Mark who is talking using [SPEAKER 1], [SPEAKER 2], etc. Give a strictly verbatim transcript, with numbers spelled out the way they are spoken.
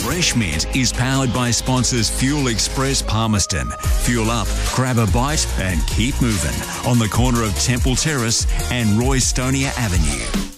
[SPEAKER 1] Fresh Mint is powered by sponsors Fuel Express Palmerston. Fuel up, grab a bite and keep moving on the corner of Temple Terrace and Roy Stonier Avenue.